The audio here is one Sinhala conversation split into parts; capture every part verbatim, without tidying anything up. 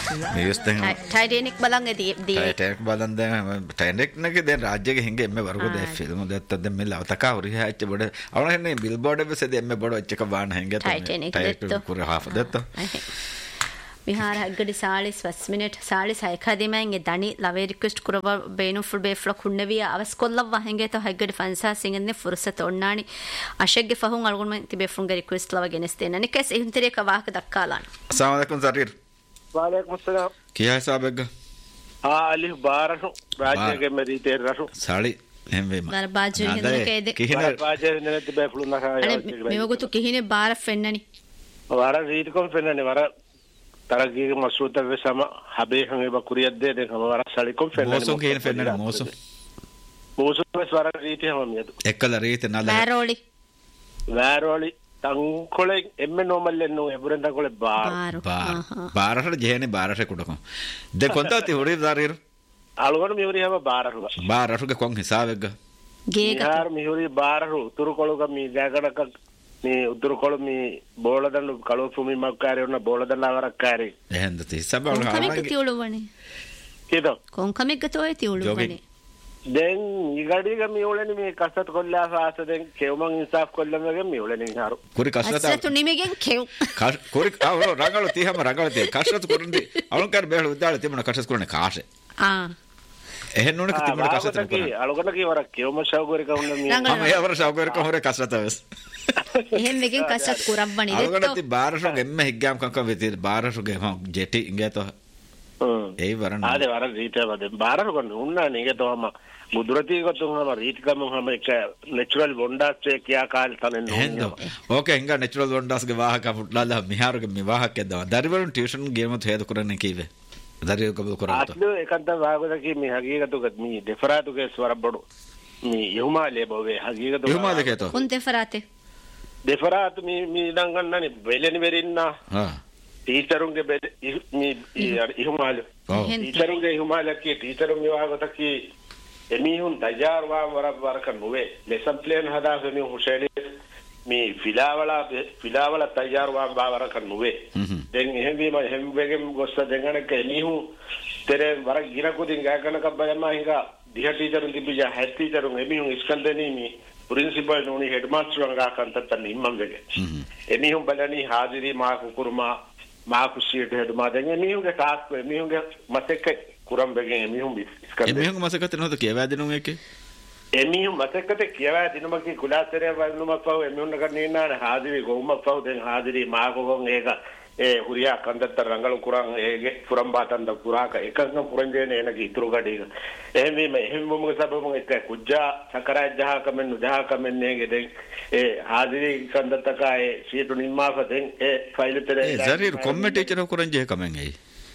ටයිටැනික් බලන් එදී ටයිටැනික් බලන් දැන් ටයිටැනික් නගේ දැන් රාජ්‍යගේ හින්ගේ එම්මේ වරගොද ෆිල්ම් දෙත්ත දැන් මෙල්ල අවතකා උරි හැච්ච බඩ අවන හෙන්නේ බිල්බෝඩ් එකේ සෙද එම්මේ බඩ එච්චක බාන හැංගේ ටයිටැනික් කුර හාෆ දෙත්ත විහාර හග්ගඩි සාලිස් වස් මිනිට් සාලිස් හයකදීමෙන් ඒ දනි ලවේ රික්වෙස්ට් කරව බේනු ෆුල් බේ ෆ්ලො කුන්නවිය අවස් කොල්ලව වහෙන්ගේ තෝ හග්ගඩි ෆන්සා සිංගන්නේ ෆුර්සත ඔන්නානි අශෙග්ගේ ෆහුන් අල්ගොන් මෙන් තිබේ ෆුන්ගේ රික්වෙස්ට් ලව ගෙනස් දෙන්න නිකස් ඉන්තරේ කවාක දක්කාලාන अस्सलाम वालेकुम ज़रीर वालेकुम अस्सलाम क्या है साहब एगा हाँ अली बारह राज्य के मेरी तेर रसो साड़ी एमवे बार बाजू हिंदने केदे किहिने बाजू हिंदने तिबे फ्लू ना अरे मेवगो तो किहिने बार फेन्ननी वारा रीत को फेन्ननी वारा तरगी के मसूद वे सम हबे हंगे बकुरियत दे दे हम वारा साड़ी को फेन्ननी मौसम के फेन्ननी मौसम मौसम में वारा रीत है हम ये एकल रीत ना वारोली वारोली तंकोले एम्मे नोमल नो एबरंत कोले बार बार बारह जेने बारह कुडको दे कोंता ती होरी ज़रीर अलगोन मियोरी हम बारह बारह के कोंग हिसाब एगा गेगा यार मियोरी बारह तुरु कोलो का मी जागड़ का මේ උතුරු කොළමි බෝලදඬු කලෝ සුමි මක්කාරේ උන බෝලදඬාවරක්කාරේ එහෙන්ද තී සබල කමික තියුළුවනේ කීතෝ කොන් කමික තෝයි තියුළුවනේ දැන් ඊගඩිග මියෝලනේ මේ කසත් කොල්ලා ෆාස දැන් කෙවමන් ඉන්සාෆ් කොල්ලමගේ මියෝලනේ හාරු කුරි කසරත අසතු නිමගෙන් කෙව් කුරි ආව රංගල තීහම රංගල තී කසරත කුරුන්දි අවුන් කර බෙහෙල උදාල තිබුණ කසරත කුරනේ කාෂේ ආ එහෙන් නුන ක තිබුණ කසරත කුරනේ අලගොන කී වර කෙවම ෂවගෝරේ කවුන්න මේ මම ඒ වර ෂවගෝරේ කවුරේ කසරත වෙස් එහෙන් මෙගෙන් කසත් කුරබ්බනි දෙතෝ අලගොන ති बारह ගෙම්ම හිග්ගම් කක වෙති बारह ගෙම ජෙටි ඉංගේතෝ ඒ වරන ආදේ වර රීත වද बारह කොන්න උන්නා නිගතෝම බුදුරති ගතුන්ම රීතිකම හැම එක නැචරල් වොන්ඩාස් එක කියා කාල් තනෙන් නෝ ඕකේ හින්ගා නැචරල් වොන්ඩාස් ගේ ವಾಹಕ පුට්ලාලා මිහාරුගේ මේ ವಾಹක යදවා දරිවරුන් ටියුෂන් ගේම තේද කරන්නේ කීවේ දරිව කබල් කරාත අත්ලෝ එකන්ත වාගද කී මේ හගීගතුක මේ දෙෆරාතුගේ ස්වර බඩු මේ යුමාලේ බොවේ හගීගතු යුමාලේ කේතෝ කොන් දෙෆරාතේ දෙෆරාත් මේ මේ දංගන්නනේ වෙලෙනි වෙරින්නා හා ටීචරුන්ගේ මේ යුමාලේ ටීචරුන්ගේ යුමාලේ කී ටීචරුන්ගේ වාගද කී එමිහුන් තයාර් වා වර වරක නොවේ ලෙසන් ප්ලෑන් හදාගෙන හුසේලි මේ ෆිලාවලා ෆිලාවලා තයාර් වා වරක නොවේ දැන් එහෙම වීම එහෙම වෙගෙම ගොස්ස දෙංගනක එමිහුන් තෙරේ වර ගිරකුදින් ගාකන කබ්බයම හිඟා දිහ ටීචරුන් තිබියා හෙඩ් ටීචරුන් එමිහුන් ඉස්කන්දෙනි මේ प्रिंसिपल नोनी हेडमास्टर अंगा कंतत निम्मम वेगे एमिहुं बलनी हाजिरी मा कुकुरमा मा कुशीट हेडमा देंगे एमिहुं के टास्क एमिहुं के मसेक कुरम वेगे एमिहुं इस्कंदे एमिहुं मसेकत नहोत किया दिनु एके एमिहुं मसेकत किया दिनु मकी कुलासरे वनु मफाव एमिहुं नगर नीना हाजिरी गोम मफाव दें हाजिरी मा को गों एगा ए हुरिया कंदत रंगल कुरंग एगे पुरम बातन द पुराक एकंग पुरंजे ने नगी इतरु गडीग एमी मे एम मुम सब मुम एक कुज्जा सकरा जहा कमेन जहा कमेन नेगे दे ए हाजिरी कंदत का ए सीट निम्मा फदें ए फाइल तेरे ए जरीर कॉमेडी टीचर कुरंजे कमेन है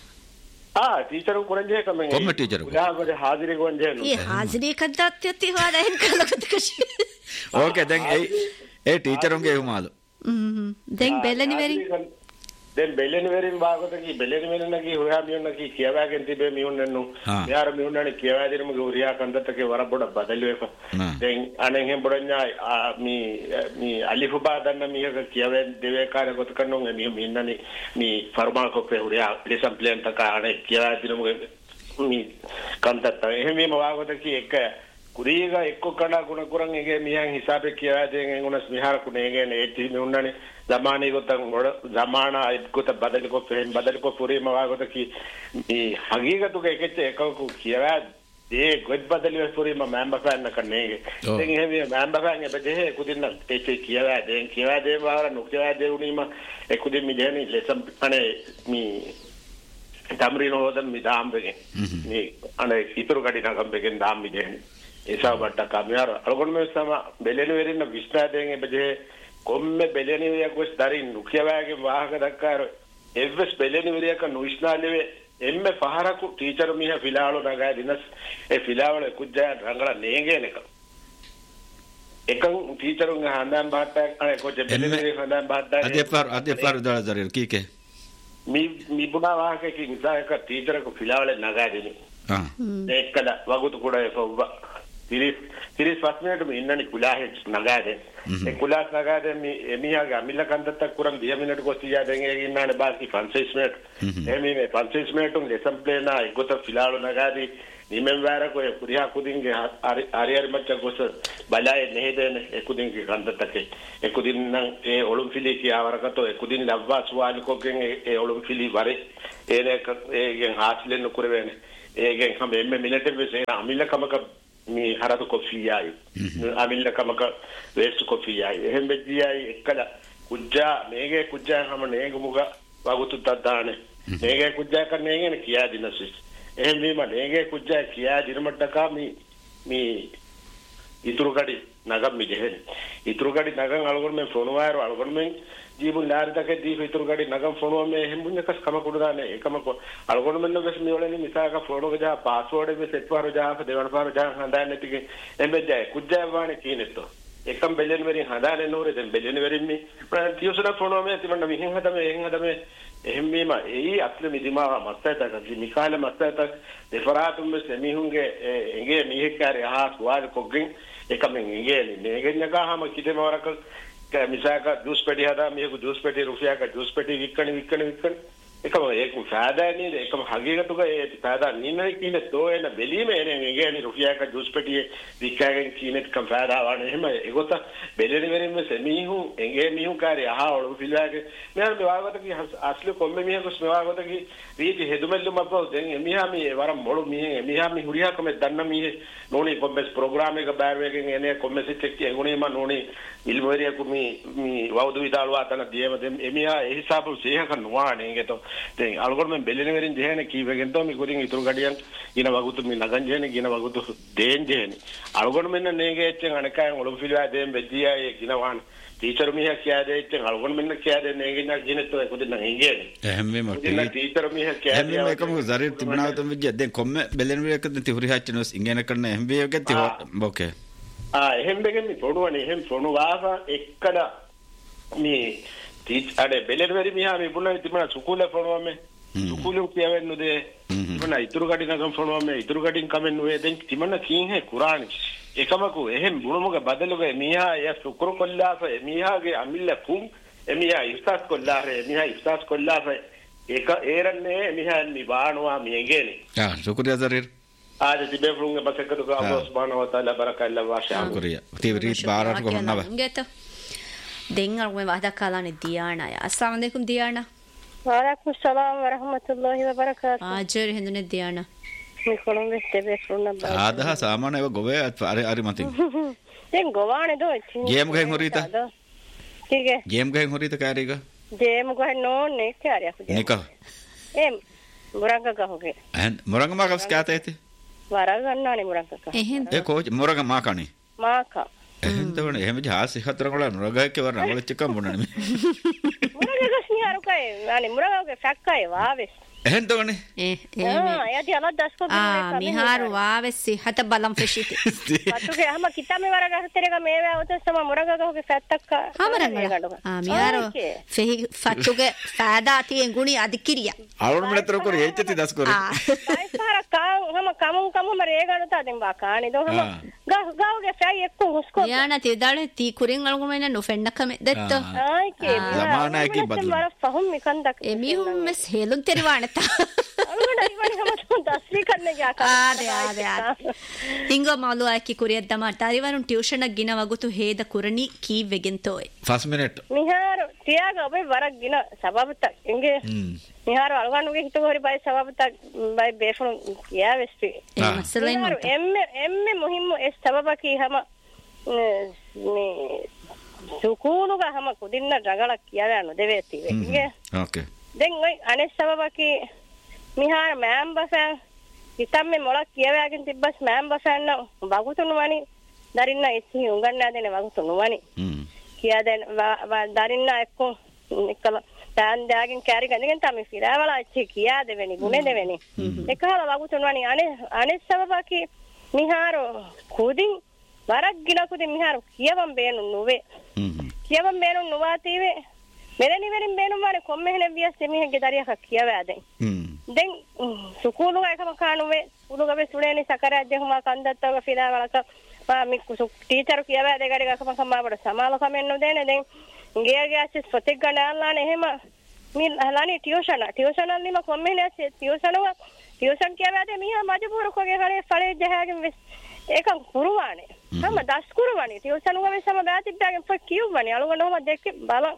हां टीचर कुरंजे कमेन कॉमेडी टीचर को या बड़े हाजिरी कोंजे ये हाजिरी कंदत ती वाला इन कलकत कशी ओके देन ए ए टीचरों के हुमाल हम्म देन बेलनी वेरी දැන් බෙලෙන වෙරින් වාගත කි බෙලෙන වෙන නකි හොයා මියුන්න කි කියවාගෙන තිබේ මියුන්නන්නු යාර මියුන්නනේ කියවා දෙනම ගෝරියා කන්දතකේ වර බොඩ බදලුවේක දැන් අනෙන් හෙන් බොඩඤ්ඤා මී මී අලිෆුබා දන්න මියක කියවෙන් දෙවේ කාර්ය ගොත කන්නොන් මිය මින්නනේ මී ෆර්මා කොපේ හොරියා ලෙසන් ප්ලෑන් තක අනේ කියවා දෙනම මී කන්දත එහෙම මේ වාගත කි එක කුරීගා එක්ක කඩා ගුණ කුරන් එගේ මියන් හිසාබේ කියවා දෙන් උනස් මිහාර කුණේගේ නේ ඒටි මියුන්නනේ ज़माने को तंग ज़माना इसको तब बदल को फ्रेम बदल को पूरी मवागो तो कि हकीकत तो कहते हैं को किया ये कुछ बदल में पूरी में मैम बफान न करने के लेकिन है मैम बफान के बजे है कुछ दिन ऐसे किया दे किया दे बाहर नुक्तिया दे उन्हीं में एक कुछ दिन मिले नहीं लेसम अने मी तमरीनो होता मी दाम बेगे मी अने इतरो गाड़ी ना कम बेगे दाम मिले ऐसा बट्टा कामयार अलगों में समा बेलेन वेरी न विस्तार देंगे बजे කොම්මේ බෙලෙනිවිය කොස් දරින් නුකියවාගේ වාහක දක්කාර එවස් බෙලෙනිවියක නුයිස්නාලෙවේ එම්මේ පහරකු ටීචර් මිහ ෆිලාවල නගා දිනස් ඒ ෆිලාවල කුජ්ජා රංගල නේගේනක එකන් ටීචරුන් හඳන් බාට්ටා අනේ කොච්ච බෙලෙනිවිය හඳන් බාට්ටා අදේපාර අදේපාර දල දරිල් කීකේ මි මි බුනා වාහකේ කි නිසා එක ටීචර් ක ෆිලාවල නගා දිනි හා ඒකද වගුතු කුඩේ ෆොබ්බ තිරිස් තිරිස් පස් මිනිත්තු ඉන්නනි කුලාහෙ නගාදේ ඒ කුලාස් නගාදේ මේ එමියාගේ අමිල්ල කන්දත්තක් කුරන් විය මිනිත්තු කොස්තියා දැන් ඒ ඉන්නානේ බාකි පන්සීස් මිනිත්තු එමි මේ පන්සීස් මිනිත්තු ලෙසම් ප්ලේනා ඉගොත ෆිලාලු නගාදී නිමෙන් වාරකෝ කුරියා කුදින්ගේ ආරියර් මච්ච ගොස බලායේ නෙහෙදෙන ඒ කුදින්ගේ කන්දත්තක ඒ කුදින් නම් ඒ ඔලිම්පිලි කියාවරකතෝ ඒ කුදින් ලබ්වා සුවාලිකෝගෙන් ඒ ඔලිම්පිලි වරේ ඒනේ ඒගෙන් හාස්ලෙන්න කුරවෙන්නේ ඒගෙන් හැම එම්මෙ මිනිත්තු වෙසේ අමිල්ල කමක මේ හරතු කොෆියයි අමිල්ල කමක වේස්ට් කොෆියයි එහෙම බෙදියයි එකලා කුජ්ජා මේගේ කුජ්ජා හැම නේගමුග වගුතු තදානේ මේගේ කුජ්ජා කන්නේ නේ කියා දිනසිස් එහෙම මේ මේගේ කුජ්ජා කියා දිනමට්ටකා මේ මේ ඉතුරු ගඩි නගම් මිදෙහෙන ඉතුරු ගඩි නගම් අලගොන් මේ ෆෝන් වයර් අලගොන් මේ ජීබුන් ලාරිතක දී ඉතුරු ගඩි නගම් ෆෝන් මේ එහෙම බුන්නකස් කම කුඩදානේ එකම අලගොන් මෙන්න වෙස් මියවලනි මිසාක ෆෝන් එක ජා පාස්වර්ඩ් එක සෙට් පාර ජා දෙවන පාර ජා හඳාන්නේ ටික එම්බෙජයි කුජ්ජා වානේ කීනෙතෝ එකම් බෙලෙන් වෙරින් හදාන්නේ නෝරේ දැන් බෙලෙන් වෙරින් මේ තියුසන ෆෝන් මේ තිබන්න මිහින් හදම එහෙන් හදම එහෙම මේම ඒ අත්ල මිදිමා මස්සයතක මිකාල මස්සයතක දෙෆරාතුම් මෙමිහුන්ගේ එගේ මිහෙකාරය හා සුවාල කොග්ගෙන් එකම එගේ මේගෙන් නගාම කිදෙම වරක මිසාක ජූස් පෙටි හදා මේක ජූස් පෙටි රුපියාක ජූස් පෙටි වික්කණ වික්කණ වික්කණ එකම ඒක සාදා නේද එකම හගියකටුක ඒ සාදා නින්නේ කියන තෝ එන බෙලීම එනේ එගේ රුපියාක ජූස් පෙටි වික්කගෙන කීනෙත් කම් සාදා වань එහෙම ඒගොත බෙලෙන වෙරින්ම සෙමිහු එගේ මිහු කාර්ය අහා ඔලු පිළිවාගේ මෙහර මෙවාගත කි අස්ලි කොම්මෙ මිහකස් මෙවාගත කි රීති හෙදුමෙල්ලුම අපෝ දැන් එමිහා මේ වරම් මොළු මිහ එමිහා මේ හුරියා කොමෙ දන්න මිහ නෝනි කොම්බස් ප්‍රෝග්‍රෑම් එක බෑර් එකෙන් එනේ කොම්මෙ සිට් එක එගුණේ මා නෝනි ඉල්මරිය කුමි මේ වවුදු විදාලවා තන දියම දෙම් එමිහා ඒ හිසාබු සේහ කන්වානේ ඒකතෝ දැන් අලගොන් මෙන් බෙලෙන වෙරින් දෙහෙන කීවගෙන් තෝ මේ කුරින් ඉතුරු ගඩියන් ගින වගුතු මේ නගන් ජෙහෙන ගින වගුතු දේන් ජෙහෙන අලගොන් මෙන්න නේගේ එච්චන් අනකයන් ඔලු පිළිවා දෙම් වෙජ්ජියා ඒ ගිනවාන ටීචර් මිහ කියා දෙ එච්චන් අලගොන් මෙන්න කියා දෙ නේගේ නක් ගිනතෝ ඒ කුදින් නම් ඉංගේනේ එහෙම මේ මට ටීචර් මිහ කියා දෙ එහෙම එකම zari තිබුණා තම විජ්ජ දැන් කොම්ම බෙලෙන වෙරක තිහුරි හච්චනස් ඉංගේන කරන එහෙම වේගෙ තිහ ඕකේ ආ එහෙම බෙගෙන් මේ පොඩුවනේ එහෙම පොණු වාසා එක්කඩ මේ ටීච් අඩේ බෙලෙන වෙරි මිහා මේ බුණා තිබුණා සුකුල පොණුවමේ සුකුලු කියවෙන්නු දෙ මොන ඉතුරු ගඩි නගම් පොණුවමේ ඉතුරු ගඩින් කමෙන් නුවේ දැන් තිමන කීන් හේ කුරානි එකමකු එහෙම බුණුමක බදලුගේ මිහා ය සුකුරු කොල්ලාස මිහාගේ අමිල්ල කුම් එමිහා ඉස්තාස් කොල්ලාරේ මිහා ඉස්තාස් කොල්ලාරේ එක ඒරන්නේ මිහා නිවානවා මියගේනේ ආ සුකුරිය zari ආද තිබේ ෆුංග බසකතු කා අල්ලාහ් සුබ්හානහු වතාලා බරකල්ලා වාෂා සුකුරිය තිවරි බාරට කොහොමද ගෙත දෙන් අරුමේ වහදකාලානේ දියානා අස්ලාම් අලයිකුම් දියානා وعليكم السلام ورحمة الله وبركاته. ආජර් හෙඳුනේ දියානා. මේ කොළඹ ස්ටේබේ ෆ්‍රොන්න බා. ආදහ සාමාන්‍ය ඒව ගොවේ අර අර මතින්. දැන් ගෝවානේ දෝ ඉතින්. ගේම් ගහෙන් හොරීත. ठीक है. ගේම් ගහෙන් හොරීත කාරීක. ගේම් ගහෙන් නෝනේ කාරියක්. නික. එම් මුරංග ගහෝගේ. අහන් මුරංග මාකස් කාතේති. වරගන්නානේ මුරංග කහ. එහෙන්. ඒ කෝච් මුරංග මාකනේ. මාකා. එහෙන් තවනේ එහෙම ජාසි හතර කොළ නුරගහක වර නවල චක මොනනේ මේ. මුරංග ගස්නි අරුකයි. අනේ මුරංගගේ ෆැක්කයි වාවෙස්. එහෙන් තවනේ. ඒ එහෙම. ආ යටි අලක් දස්කෝ ආ මිහාරු වාවෙස් සිහත බලම් ෆෙෂිති. පතුගේ හැම කිතමේ වරගහතරේක මේවා ඔතස්සම මුරංග ගහෝගේ ෆැත්තක්. හමරංග. ආ මිහාරු ෆෙහි ෆතුගේ ෆාදා තියෙන් ගුණි අධිකිරිය. අලුන් මෙතර කොර හේච්චති දස්කොර. ආ. බයිස්පාර කාම් හැම කමුන් කමුම රේගණු තාදෙන් බා කානේ දෝ හැම ගහ ගහෝගේ ෆැයි එක්ක හුස්කෝ. යානා තියදාලේ ති කුරින් අලුගමෙන්න නොෆෙන්නකම දෙත්තෝ. ආයිකේ. ලමානායකි බදලු. වර ෆහුම් මිකන්දක්. එමිහුම් මෙස් හෙලුන් තෙරවානත. අලුගණ ඉවරි හැම දස්ලි කන්නේ යා. ආදේ ආදේ ආදේ. හිංග මාලු අයකි කුරියක් දමට අරිවරුන් ටියුෂන් එක ගින වගුතු හේද කුරණි කී වෙගෙන් තෝයි. First minute. මිහාර තියාග ඔබේ වරක් ගින සබබත ඉංගේ. මිහාර අලුගණුගේ හිත හොරි බයි සබබත බයි බේෆුන් කියා වෙස්ටි. ඒ මසලයි මත. එම්මෙ එම්මෙ මුහිම්ම ඒ සබබකි හැම මේ සුකූනුග හැම කුදින්න රගලක් කියලා යන දෙවේති වෙන්නේ. ඕකේ. දැන් ඔය අනේ සබබකි මිහාර මෑම් බසන් හිතම් මේ මොලක් කියවෑගෙන තිබ්බස් මෑම් බසන්න වගුතුණු වනි දරින්න ඉස්සි උගන්නා දෙන වගුතුණු වනි. හ්ම්. කියා දැන් දරින්න එක්ක එකල තාන් දාගෙන කැරි ගඳගෙන තමයි ෆිරාවලා ඉච්චි කියා දෙවෙනි ගුණේ දෙවෙනි. එකහල වගුතුණු වනි අනේ අනේ සබබකි මිහාර කුදින් වරක් ගින කුදින් මිහාර කියවම් බේනු නුවේ. හ්ම්. කියවම් බේනු නුවා තීවේ මෙලනි වෙරින් බේනුම් මානේ කොම්මෙ හෙන වියස් එමිහෙගේ දරියක් කියවා දැන් දැන් සුකූලු එකම කානුවේ උලුගබේ සුලේනි සකරාජ්‍ය හුමා කන්දත්තව ෆිලා වලක මා මික්කු ටීචර් කියවා දෙගඩ ගකම සමාබඩ සමාල කමෙන්නු දෙන්නේ දැන් ගේ ගේ ඇස් පොතෙක් ගණන්ලානේ එහෙම මිල් හලානි ටියුෂන් ටියුෂන් අල්ලිම කොම්මෙ හෙන ටියුෂන් ව ටියුෂන් කියවා දෙ මිහා මජබුරු කොගේ හරේ ඵලේ ජහගෙන වෙස් ඒකන් කුරුවානේ හැම දස් කුරුවානේ ටියුෂන් ගවේ සම බෑතිබ්බාගෙන් ෆ කියුවානේ අලුගනෝම දෙක බලන්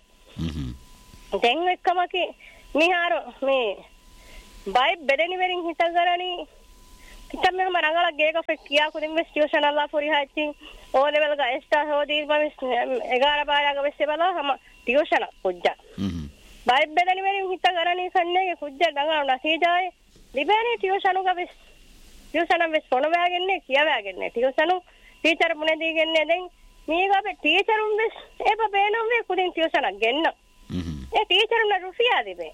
දැන් එක්කමකි මිහාර මේ බයි බෙදෙනි වෙරින් හිතගරණි කිතම මෙහෙම රංගල ගේක ෆෙක් කියා කුදින් වෙස් ටියුෂන් අල්ලා ෆොරි හයිති ඕ ලෙවල් ගා එස්ටා හොදී බවිස් එගාර බාරග වෙස් බලා හැම ටියුෂන් කුජ්ජා බයි බෙදෙනි වෙරින් හිතගරණි කන්නේ කුජ්ජා දඟන නසීජායි ලිබේනි ටියුෂන් උග වෙස් ටියුෂන් වෙස් ෆොන වෑගන්නේ කියා වෑගන්නේ ටියුෂන් ටීචර් මුනේ දීගන්නේ දැන් මීගබේ ටීචර් උන් වෙස් එප බේනම් වේ කුදින් ටියුෂන් ගෙන්න ඒ ටීචර් උන රුෆියා දිබේ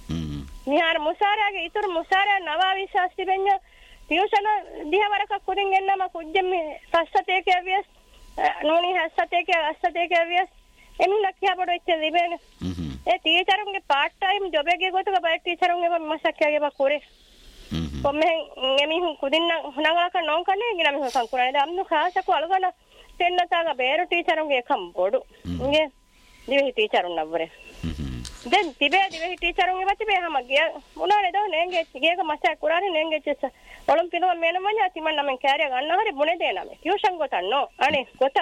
මිහාර මුසාරාගේ ඉතුරු මුසාරා නවා විශ්වාස තිබෙන්න ටියුෂන් දිහවරක කුදින් ගෙන්නම කුජ්ජෙම් පස්සතේ කියවියස් නෝනි හස්සතේ කිය අස්සතේ කියවියස් එමුණ කියා බඩ ඉච්ච දිබේන ඒ ටීචර් උන්ගේ පාර්ට් ටයිම් ජොබ් එකේ ගොතක බයි ටීචර් උන්ගේ මසක්කගේ බකුරේ කොම්මෙ එමිහුන් කුදින්න නංගලක නෝන් කන්නේ ගිනම සංකුරානේ දම්නු කාසක අලගන තෙන්නතාಗ ಬೇರೆ ටීචර් උන්ගේ කම් බොඩු උන්ගේ දිවෙහි ටීචර් උන් නබරේ දැන් තිබේ දිවෙහි ටීචර් උන්ගේ වතිබේ හැම ගිය මොනවද දෝ නෙන්ගේ ගියක මසක් කුරානේ නෙන්ගේ චෙස ඔලිම්පිනෝ මෙනමඤ්ඤා තිමන් නමෙන් කෑරිය ගන්න හරි මොනේ දේනම ටියුෂන් ගොතන්නෝ අනේ ගොත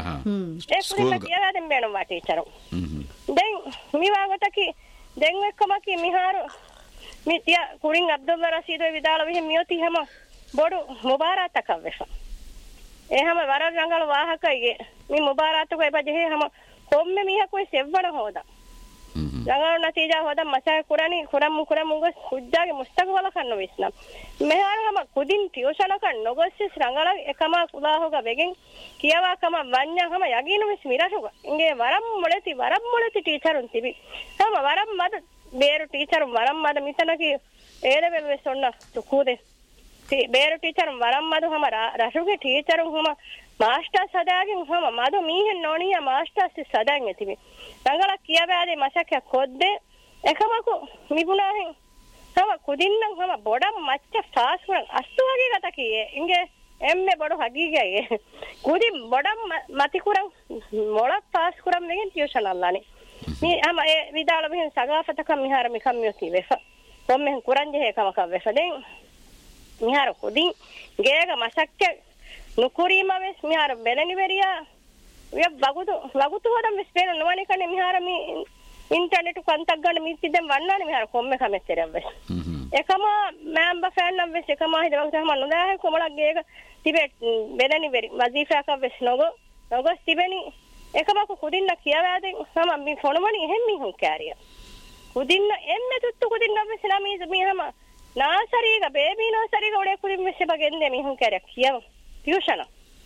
ඒ කුරිම කියලා දෙන්න බෑනෝ ටීචර් දැන් මිවාගතකි දැන් එක්කමකි මිහාර මිතිය කුරින් අබ්දුල් රෂීද් විදාල විහෙ මියොති හැම බොඩු මුබාරාතක වෙෆා එහෙම වර රංගල වාහකයේ මේ මුබාරාතක එපජේ හැම කොම්මෙ මිහකුයි සෙව්වන හොදා රංගල නතිජා හොදා මසය කුරණි කුරම් කුරම් උග කුජ්ජාගේ මුස්තකවල කන්න විස්නම් මෙහාරම කුදින් ටියුෂන කන්න නොගොස්ස රංගල එකම උදාහෝග වෙගෙන් කියවා කම වඤ්ඤා හැම යගිනු මිස් මිරසුග ඉංගේ වරම් මොලති වරම් මොලති ටීචරුන් තිබි හැම වරම් මද බේරු ටීචරුන් වරම් මද මිතනකි ඒලෙවල් වෙස් ඔන්න තුකුදේ ಬೇರೆ ಟೀಚರ್ ವರಂ ಮದು ಹಮ ರಸುಗೆ ಟೀಚರ್ ಹಮ ಮಾಸ್ಟರ್ ಸದಾಗಿ ಹಮ ಮದು ಮೀಹನ್ ನೋಣಿಯ ಮಾಸ್ಟರ್ ಸದಾಂಗೆ ತಿವಿ ರಂಗಳ ಕಿಯಬಾದೆ ಮಸಕ ಕೊದ್ದೆ එකමකු මිබුණාහෙන් හම කුදින්නම් හම බොඩම් මච්ච ෆාස්ුරන් අස්තුවගේ ගත කියේ ඉංගේ එම්මේ බොඩ හගීගයේ කුදින් බොඩම් මතිකුරන් මොලක් ෆාස් කුරම් වෙගෙන් ටියුෂන් අල්ලානේ මේ හම ඒ විදාල මෙහෙන් සගාපතකම් මිහාර මිකම් යොති වෙෆ කොම්මෙන් කුරන්ජේ එකමක වෙෆ දෙන් මිහාර කුදින් ගේක මසක්ක නුකුරීම වෙස් මිහාර බෙලනිවරියා විය වගුතු වගුතු හොදම් වෙස් බේන නොවනේ කන්නේ මිහාර මේ ඉන්ටර්නෙට් කන්ටක් ගන්න මිත්තිදෙන් වන්නානේ මෙහර කොම්මේ කමෙච්චරම් වෙස් එකම මෑම්බ ෆෑන් නම් වෙස් එකම හිතවක් තමයි නොදාහ කොමලක් ගේක තිබෙ බෙලනි වෙරි වදීෆාක වෙස් නොගෝ නොගොස් තිබෙනි එකම කුදින්න කියවාදෙන් සම මේ ෆොනමනි එහෙම් මිහුන් කෑරිය කුදින්න එම්මෙ තුත්තු කුදින්න වෙස් ළමී මිහම නාසරීක බේබී නාසරීක උඩේ කුදින් වෙස් බගෙන්නේ මිහුන් කෑරිය කියව ටියුෂන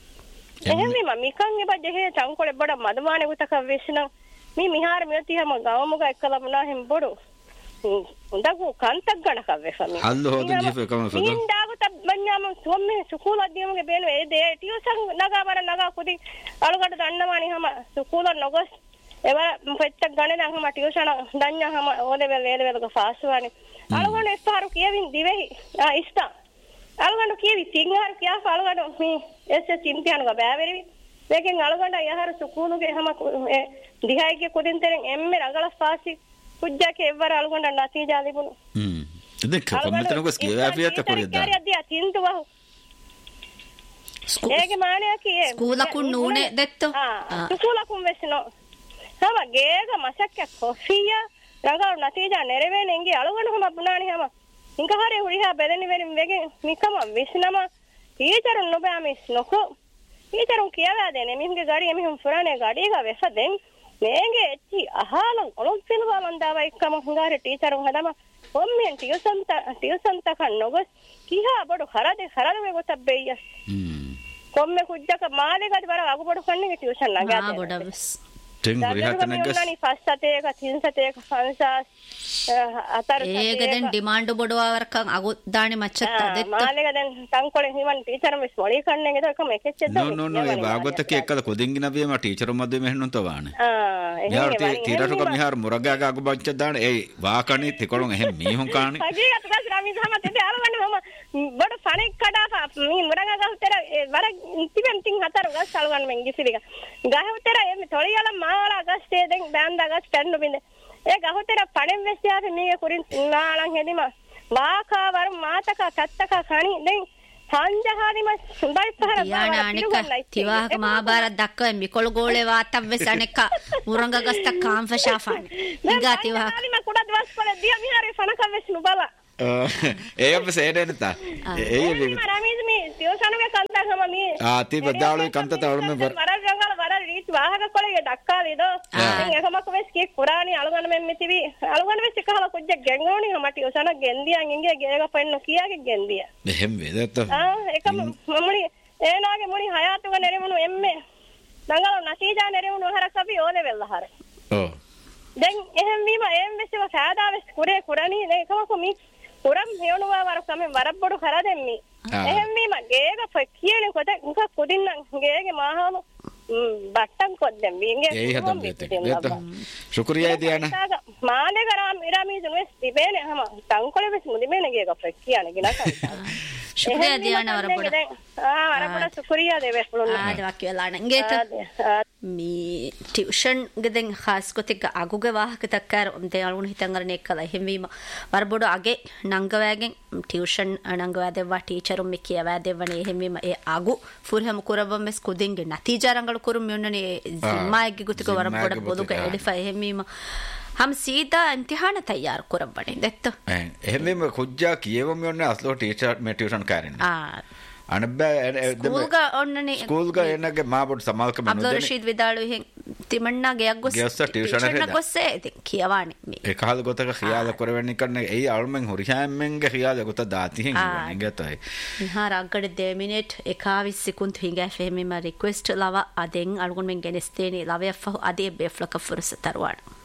එහෙම මම මිකන් එබජේ චංකොලේ බඩ මදමානේ උතක වෙස්නම් මේ මිහාර මෙති හැම ගවමුග එක්කලමුණා හැම බොඩු උන්දකු කන්තක් ගණක වෙෆමි අල්ල හොදන් ජීපේ කම ෆද ඉන්දාගු තබ්බන්යාම සොම්මේ සුකූල අධ්‍යයමගේ බේන ඒ දේ ටියුෂන් නගා වර නගා කුදි අලුකට දන්නමානි හැම සුකූල නොගස් එවර පෙච්චක් ගණන හැම ටියුෂන් දන්නා හැම ඕලෙවල් වේලෙවල්ක ෆාස්වානි අලුගණ එස්පාරු කියවින් දිවෙහි ආ ඉස්තා අලුගණ කියවි සිංහාර කියා අලුගණ මේ එස් එස් ඉම්තියානුග බෑවෙරි මේකෙන් අලුගණ යහර සුකූලුගේ හැම දිහායිගේ කොදින් තරෙන් එම්මේ රංගල ෆාසි කුජ්ජාගේ එවර අලුගොඬ නතිජා ලිබුණු හ්ම් ඉතින් කොම්මතන කොස් කියවා පියත කොරියද කාරියදියා තින්තු වහු ඒගේ මානේ කියේ ස්කූලකුන් නූනේ දෙත්තෝ ආ ස්කූලකුන් වෙස්නෝ සම ගේග මසක්ක කොෆියා රංගල නතිජා නෙරෙවෙන එංගේ අලුගොඬ හම පුනානි හම ඉංග හරේ හුරිහා බෙදෙනි වෙරින් වෙගෙන් මිකම විස්නම ඊචරුන් නොබෑ මිස් නොකෝ ඊචරුන් කියවා දෙන්නේ මිහිගේ ගාඩිය මිහුන් ෆුරානේ ගාඩියක වෙසදෙන් මේගේ එච්චි අහලන් ඔලොම් පිළවා මන්දාව එක්කම හංගාර ටීචරුන් හදම කොම්මෙන් ටියුෂන් ටියුෂන් තක නොගස් කිහා බඩ කරදේ කරදේ ගොතබ්බෙය හ්ම් කොම්මෙ කුජ්ජක මාලේ ගද බර අගු බඩ කන්නේ ටියුෂන් නගා ආ බඩවස් දැන් පස් සතේක තින් සතේක පන්සස් අතර ඒකෙන් ඩිමාන්ඩ් බොඩවවරකන් අගොද්දානේ මච්චත් අදෙත්ත මාලේක දැන් තංකොලේ හිමන් ටීචර් මෙස් මොලි කන්නේ නේද කම එකෙච්චද නෝ නෝ නෝ ඒ වාගොතක එක්කද කොදින්ගින බියම ටීචර් මැද මෙහෙන්නුන් තවානේ ආ යාර තීරටක මිහාර මුරගාග අග බච්ච දාන ඒ වාකණි තිකොලොන් එහෙම මීහුන් කාණි හගිගත ගස් රාමි සමත් එතේ අලවන්නේ මම බඩ ෆණෙක් කඩා මී මුරගාග උතර වර ඉතිබෙන් තින් හතර ගස් අලවන්න මෙන් ගිසිලික ගහ උතර එමෙ තොලියල මාලා ගස් තේ දැන් බෑන්දා ගස් පැන්නු බින්ද ඒ ගහතර පණෙන් වෙස්සියාපේ මීගේ කුරින් නාලන් හෙදිම වාකා වර මාතක තත්තක කණි දැන් සංජහානිම සුඳයි පහර යානානික තිවාහක මහාභාරත දක්ව මිකොළ ගෝලේ වාතම් වෙසණක මුරංග ගස්ත කාම්ෆෂාෆාන ඉංගා තිවාහක නාලිම කුඩ දවස් වල දිය මිහාරේ ෆණක වෙස්නු බල ඒ අප සේරෙන්නත ඒ ඒ මරමීස් මේ තියෝසනුගේ කන්තා හැම මේ ආ ති බදාලුයි කන්ත තවලම වර වර ජංගල වර රීත් වාහක කොලේ දක්කාලේද දැන් එකමක වෙස් කී කුරානි අලුගන මෙන් මෙතිවි අලුගන වෙස් එකහල කොජ්ජ ගෙන්ගෝනි හම තියෝසන ගෙන්දියන් ඉංගේ ගේග පෙන්න කියාගේ ගෙන්දිය එහෙම වේදත ආ එකම මමුනි ඒනාගේ මුනි හයාතුග නෙරෙමුණු එම්මේ දංගල නසීජා නෙරෙමුණු හරක් අපි ඕනේ වෙල්ල හර ඔව් දැන් එහෙම වීම එම් වෙස්ව සාදා වෙස් කුරේ කුරානි නේ එකමක මි පුරම් හේවනවා වර සමෙ වරබ්බඩු කර දෙම්මි එහෙම වීම ගේග ෆකියනේ කොට උක කුදින්නම් ගේගේ මාහම බට්ටන් කොද්දම් වින්ගේ ඒ හදම් දෙත ශුක්‍රියා දියානා මානේ කරාම ඉරාමි දුනස් දිබේනේ හැම තංකොලේ වෙස් මුදිමේනේ ගේග ෆකියනේ ගිනකන් ශුක්‍රියා දියානා වරබ්බඩ ආ වරබ්බඩ ශුක්‍රියා දෙවේ පුළුවන් ආ දවක් කියලා නංගේත මේ ටියුෂන් ගෙදෙන් ખાસ කොතික අගුගේ වාහක තක්කාර උන්තේ අලුණ හිතන් අරන එක්කලා එහෙම වීම වරබොඩ අගේ නංගවෑගෙන් ටියුෂන් නංගවෑ දෙවවා ටීචරුම් මෙ කියවෑ දෙවනේ එහෙම වීම ඒ අගු ෆුරහම කුරබම් මෙස් කුදින්ගේ නතිජාරංගල කුරුම් යොන්නනේ සිම්මායගේ ගුතික වරබොඩ බොදුක එඩිෆා එහෙම වීම हम सीधा इम्तिहान तैयार करब बने देखतो එහෙම මේ කොජ්ජා කියවම යන්නේ අස්ලෝ ටීචර් මේ ටියුෂන් කරන්නේ ආ අනබ්බෑ ස්කූල් ಗ ඔන්නනේ ස්කූල් ಗ එනගේ මා බොඩ සමාල්ක මනුදෙනේ අබ්දුල් රෂීද් විදාලු එහෙන් තිමන්නා ගයක් ගොස් ගස්ස ටියුෂන් එකේ ගොස්සේ ඉතින් කියවානේ මේ ඒ කහල ගොතක ඛියාල කරවෙන්නේ කන්නේ ඒ අල්මෙන් හොරිහාම්මෙන්ගේ ඛියාල ගොත දාති හින් ඉංගතයි නිහාර අග්ගඩ දෙ මිනිට් එකාවිස් සෙකුන්ද් හිඟා ෆෙමි මා රික්වෙස්ට් ලව අදෙන් අල්ගොන් මෙන් ගෙනස්තේනේ ලවයෆ අදේ බෙෆ්ලක ෆුරස තරවාන